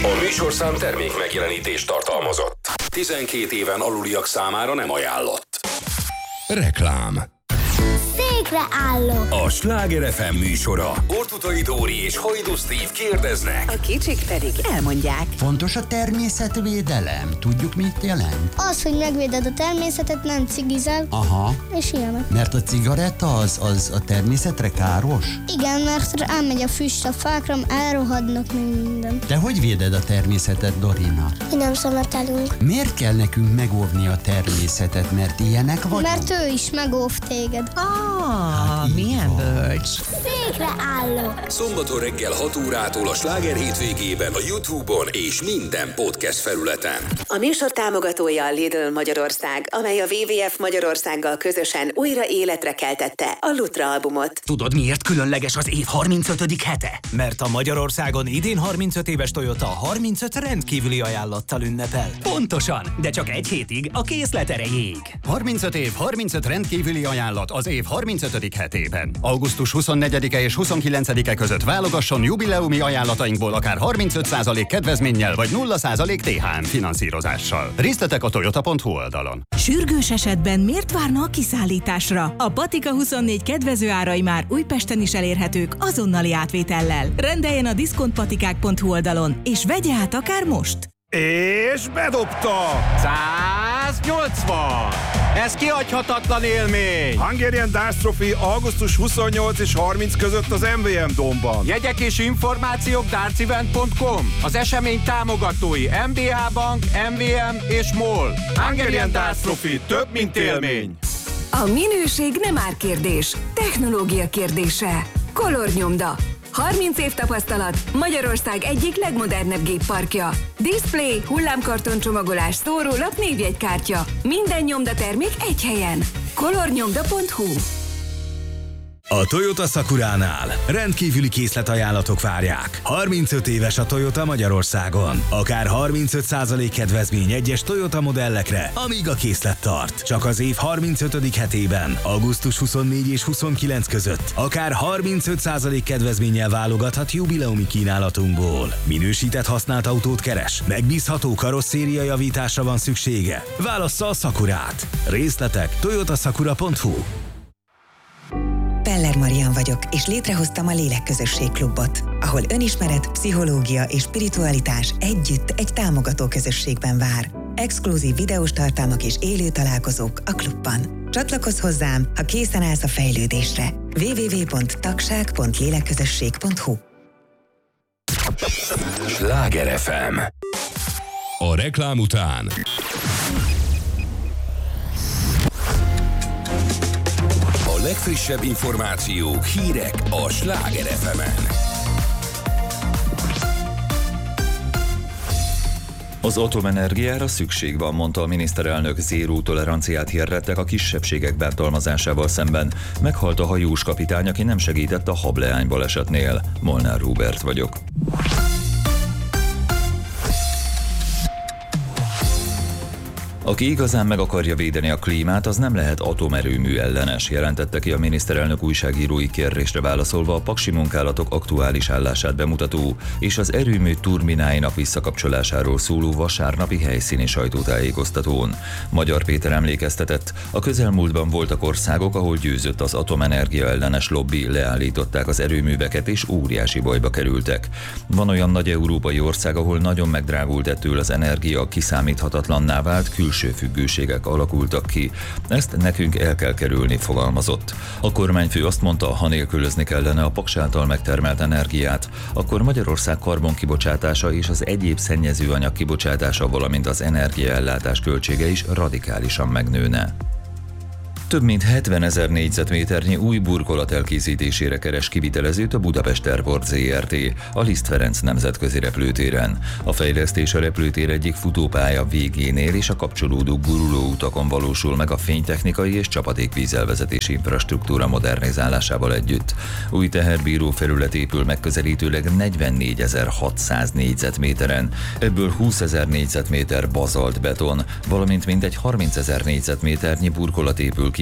A műsorszám termék megjelenítést tartalmazott. 12 éven aluliak számára nem ajánlott. Reklám. Székre állok. A Sláger FM műsora. Ortutai Dóri és Hajdú Steve kérdeznek. A kicsik pedig elmondják. Fontos a természetvédelem. Tudjuk, mit jelent? Az, hogy megvéded a természetet, nem cigizel. Aha. És ilyenek. Mert a cigaretta az a természetre káros? Igen, mert elmegy a füst a fákra, elrohadnak még minden. De hogy véded a természetet, Dorina? Mi nem szemetelünk. Miért kell nekünk megóvni a természetet? Mert ilyenek vagyunk? Mert ő is megóv téged. Milyen bölcs. Székre állok. Szombaton reggel 6 órától a Sláger hétvégében a YouTube-on és minden podcast felületen. A műsor támogatója a Lidl Magyarország, amely a WWF Magyarországgal közösen újra életre keltette a Lutra albumot. Tudod, miért különleges az év 35. hete? Mert a Magyarországon idén 35 éves Toyota 35 rendkívüli ajánlattal ünnepel. Pontosan, de csak egy hétig a készlet erejéig. 35 év, 35 rendkívüli ajánlat az év 35. hetében. Augusztus 24-e és 29-e között válogasson jubileumi ajánlatainkból akár 35% kedvezménnyel vagy 0% THM finanszírozással. Részletek a toyota.hu oldalon. Sürgős esetben miért várna a kiszállításra? A Patika 24 kedvező árai már Újpesten is elérhetők azonnali átvétellel. Rendeljen a diszkontpatikák.hu oldalon, és vegye át akár most! És bedobta! 180! Ez kihagyhatatlan élmény! Hungarian Darts Trophy augusztus 28 és 30 között az MVM Domban. Jegyek és információk dartsevent.com. Az esemény támogatói MBH Bank, MVM és MOL. Hungarian Darts Trophy több, mint élmény. A minőség nem árkérdés, technológia kérdése. Color Nyomda. 30 év tapasztalat, Magyarország egyik legmodernebb gépparkja. Display, hullámkarton csomagolás, szórólap, névjegykártya. Minden nyomdatermék egy helyen. colornyomda.hu. A Toyota Sakuránál rendkívüli készletajánlatok várják. 35 éves a Toyota Magyarországon. Akár 35% kedvezmény egyes Toyota modellekre, amíg a készlet tart. Csak az év 35. hetében, augusztus 24 és 29 között, akár 35% kedvezménnyel válogathat jubileumi kínálatunkból. Minősített használt autót keres, megbízható karosszéria javításra van szüksége. Válassza a Sakurát. Részletek toyotasakura.hu. Peller Marian vagyok, és létrehoztam a Lélekközösség Klubot, ahol önismeret, pszichológia és spiritualitás együtt egy támogató közösségben vár. Exkluzív videós tartalmak és élő találkozók a klubban. Csatlakozz hozzám, ha készen állsz a fejlődésre. www.tagság.lélekközösség.hu. Sláger FM. A reklám után a legfrissebb információk, hírek a Sláger FM-en. Az atomenergiára szükség van, mondta a miniszterelnök. Zéró toleranciát hirdettek a kisebbségek bántalmazásával szemben. Meghalt a hajós kapitány, aki nem segített a hableány balesetnél. Molnár Róbert vagyok. Aki igazán meg akarja védeni a klímát, az nem lehet atomerőmű ellenes, jelentette ki a miniszterelnök újságírói kérdésre válaszolva a paksi munkálatok aktuális állását bemutató és az erőmű turbináinak visszakapcsolásáról szóló vasárnapi helyszíni sajtótájékoztatón. Magyar Péter emlékeztetett, a közelmúltban voltak országok, ahol győzött az atomenergia ellenes lobby, leállították az erőműveket és óriási bajba kerültek. Van olyan nagy európai ország, ahol nagyon megdrágult ettől az energia, kiszámíthatatlanná vált, külső függőségek alakultak ki. Ezt nekünk el kell kerülni, fogalmazott. A kormányfő azt mondta, ha nélkülözni kellene a Paks által megtermelt energiát, akkor Magyarország karbonkibocsátása és az egyéb szennyezőanyag kibocsátása, valamint az energiaellátás költsége is radikálisan megnőne. Több mint 70 000 négyzetméternyi új burkolat elkészítésére keres kivitelezőt a Budapest Airport Zrt. a Liszt Ferenc nemzetközi repülőtéren. A fejlesztés a repülőtér egyik futópálya végénél és a kapcsolódó gurulóutakon valósul meg a fénytechnikai és csapadékvízelvezetési infrastruktúra modernizálásával együtt. Új teherbíró felület épül megközelítőleg 44.600 négyzetméteren, ebből 20.000 négyzetméter bazalt beton, valamint mintegy 30.000 négyzetméternyi burkolat épül ki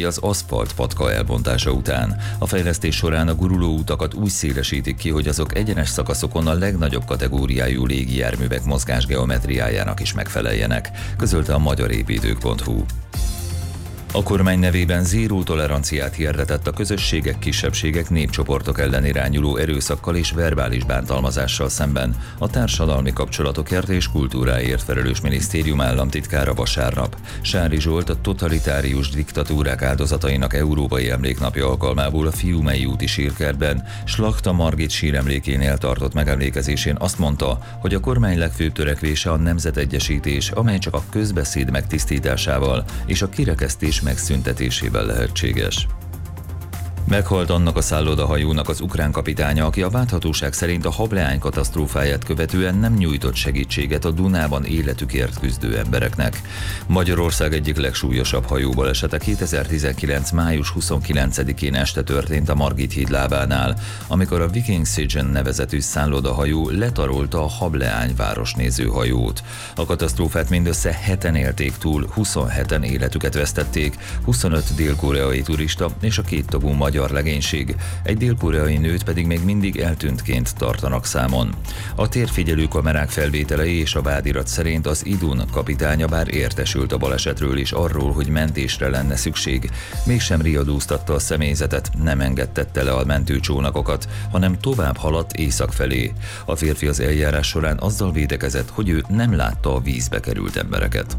ki az aszfalt patka elbontása után. A fejlesztés során a guruló utakat úgy szélesítik ki, hogy azok egyenes szakaszokon a legnagyobb kategóriájú légijárművek mozgásgeometriájának is megfeleljenek, közölte a magyarépítők.hu. A kormány nevében zéró toleranciát hirdetett a közösségek, kisebbségek, népcsoportok ellen irányuló erőszakkal és verbális bántalmazással szemben a társadalmi kapcsolatokért és kultúráért felelős minisztérium államtitkára vasárnap. Sári Zsolt a totalitárius diktatúrák áldozatainak Európai Emléknapja alkalmából a Fiumei úti sírkertben Slachta Margit síremlékénél tartott megemlékezésén azt mondta, hogy a kormány legfőbb törekvése a nemzetegyesítés, amely csak a közbeszéd megtisztításával és a kirekesztés megszüntetésével lehetséges. Meghalt annak a szállodahajónak az ukrán kapitánya, aki a vádhatóság szerint a hableány katasztrófáját követően nem nyújtott segítséget a Dunában életükért küzdő embereknek. Magyarország egyik legsúlyosabb hajóbaleset a 2019. május 29-én este történt a Margit híd lábánál, amikor a Viking Siegen nevezetű szállodahajó letarolta a hableány városnéző hajót. A katasztrófát mindössze 7-en élték túl, 27-en életüket vesztették, 25 dél-koreai turista és a 2 tagú magyar legénység, egy dél-koreai nőt pedig még mindig eltűntként tartanak számon. A térfigyelő kamerák felvételei és a vádirat szerint az Idun kapitánya bár értesült a balesetről és arról, hogy mentésre lenne szükség, mégsem riadóztatta a személyzetet, nem engedtette le a mentőcsónakokat, hanem tovább haladt észak felé. A férfi az eljárás során azzal védekezett, hogy ő nem látta a vízbe került embereket.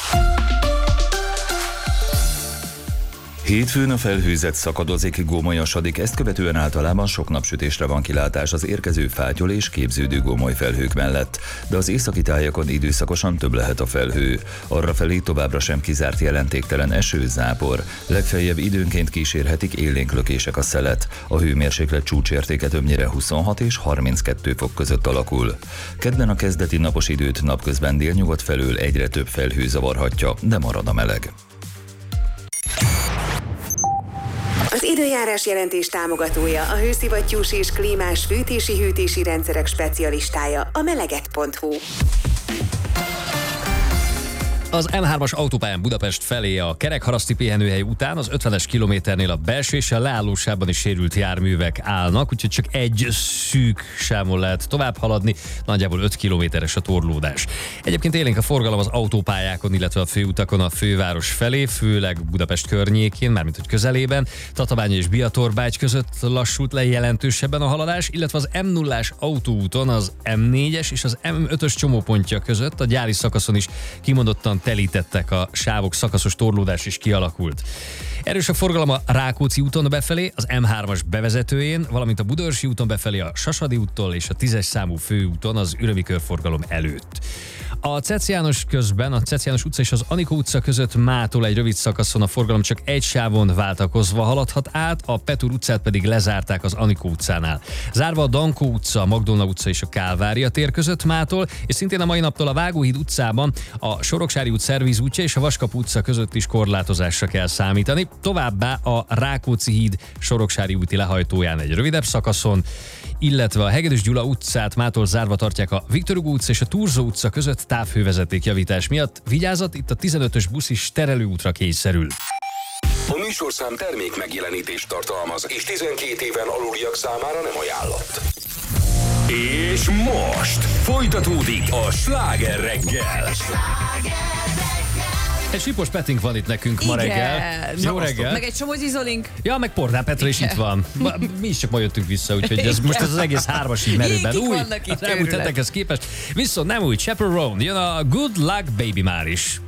Hétfőn a felhőzet szakadozik, gomolyasodik, ezt követően általában sok napsütésre van kilátás az érkező fátyol és képződő gomoly felhők mellett, de az északi tájakon időszakosan több lehet a felhő. Arrafelé továbbra sem kizárt jelentéktelen eső, zápor, legfeljebb időnként kísérhetik élénk lökések a szelet. A hőmérséklet csúcsértéke többnyire 26 és 32 fok között alakul. Kedden a kezdeti napos időt napközben délnyugat felől egyre több felhő zavarhatja, de marad a meleg. Az időjárás jelentés támogatója, a hőszivattyús és klímás fűtési-hűtési rendszerek specialistája, a meleget.hu. Az M3-as autópályán Budapest felé a Kerekharaszti pihenőhely után az 50-es kilométernél a belső és a leállósában is sérült járművek állnak, úgyhogy csak egy szűk sávon lehet tovább haladni, nagyjából 5 kilométeres a torlódás. Egyébként élénk a forgalom az autópályákon, illetve a főutakon a főváros felé, főleg Budapest környékén, mármint hogy közelében, Tatabánya és Biatorbágy között lassult le jelentősebben a haladás, illetve az M0-ás autóúton az M4-es és az M5-ös csomópontja között a gyári szakaszon is kimondottan telítettek a sávok, szakaszos torlódás is kialakult. Erős a forgalom a Rákóczi úton befelé, az M3-as bevezetőjén, valamint a Budaörsi úton befelé a Sasadi úttól és a 10-es számú főúton az ürömi körforgalom előtt. A Cec János közben, a Cec János utca és az Anikó utca között mától egy rövid szakaszon a forgalom csak egy sávon váltakozva haladhat át, a Petőr utcát pedig lezárták az Anikó utcánál. Zárva a Dankó utca, a Magdolna utca és a Kálvária tér között mától, és szintén a mai naptól a Vágóhíd utcában a Soroksári út Szervíz útja és a Vaskapu utca között is korlátozásra kell számítani. Továbbá a Rákóczi híd Soroksári úti lehajtóján egy rövidebb szakaszon, illetve a Hegedűs Gyula utcát mától zárva tartják a Viktor Hugo utca és a Turzó utca között távhővezetékjavítás miatt. Vigyázat, itt a 15-ös busz is terelőútra kényszerül. A műsorszám termék megjelenítést tartalmaz, és 12 éven aluliak számára nem ajánlott. És most folytatódik a Sláger reggel. Egy Sipos Petink van itt nekünk ma reggel. Jó reggel. Meg egy csomó zizolink. Ja, meg Portán Petra is itt van. Mi is csak ma jöttünk vissza, úgyhogy most ez az egész 3-as így merőben. Új, az elmúlt hetekhez képest. Viszont nem úgy, Chaperone, jön a Good Luck Baby már is.